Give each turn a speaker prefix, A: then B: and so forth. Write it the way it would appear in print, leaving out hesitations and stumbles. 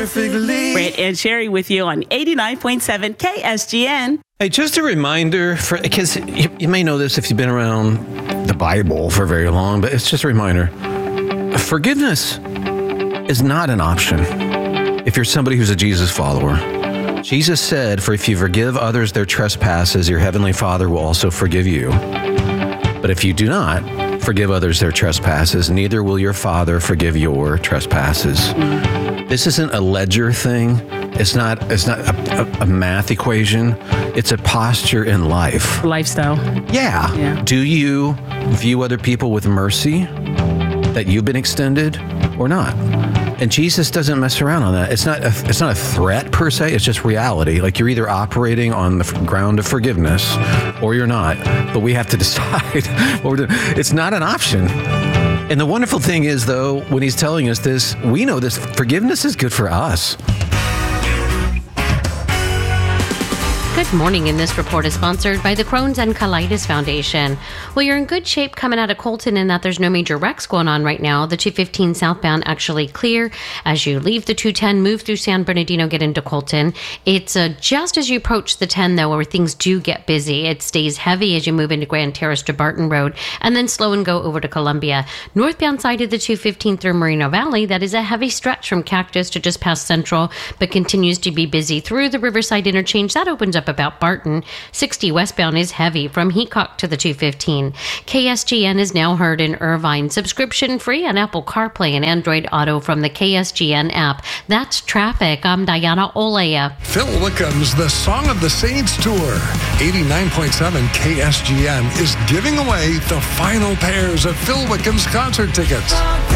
A: perfectly.
B: Brett and Sherry with you on 89.7 KSGN.
C: Hey, just a reminder, because you may know this if you've been around the Bible for very long, but it's just a reminder. Forgiveness is not an option if you're somebody who's a Jesus follower. Jesus said, for if you forgive others their trespasses, your heavenly Father will also forgive you. But if you do not forgive others their trespasses, neither will your Father forgive your trespasses. This isn't a ledger thing. It's not a math equation. It's a posture in life.
B: Lifestyle.
C: Yeah. Do you view other people with mercy that you've been extended or not? And Jesus doesn't mess around on that. It's not a threat per se. It's just reality. Like you're either operating on the ground of forgiveness or you're not. But we have to decide what we're doing. It's not an option. And the wonderful thing is, though, when he's telling us this, we know this forgiveness is good for us.
D: Good morning, and this report is sponsored by the Crohn's and Colitis Foundation. Well, you're in good shape coming out of Colton in that there's no major wrecks going on right now. The 215 southbound actually clear as you leave the 210, move through San Bernardino, get into Colton. It's just as you approach the 10, though, where things do get busy. It stays heavy as you move into Grand Terrace to Barton Road, and then slow and go over to Columbia. Northbound side of the 215 through Moreno Valley, that is a heavy stretch from Cactus to just past Central, but continues to be busy through the Riverside interchange. That opens up about Barton. 60 westbound is heavy from Heacock to the 215. KSGN is now heard in Irvine. Subscription free on Apple CarPlay and Android Auto from the KSGN app. That's traffic. I'm Diana Olea.
A: Phil Wickham's The Song of the Saints Tour. 89.7 KSGN is giving away the final pairs of Phil Wickham's concert tickets.